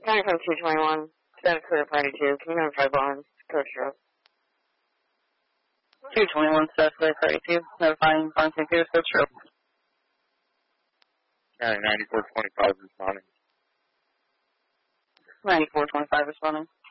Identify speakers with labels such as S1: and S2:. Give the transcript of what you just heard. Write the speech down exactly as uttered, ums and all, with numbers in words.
S1: Coming from two twenty-one, status clear party two. Can you notify Barnes, Coach Road?
S2: two twenty-one, status clear party two. Notifying Barnes and Coach Road.
S3: ninety-four twenty-five responding.
S2: ninety-four twenty-five responding.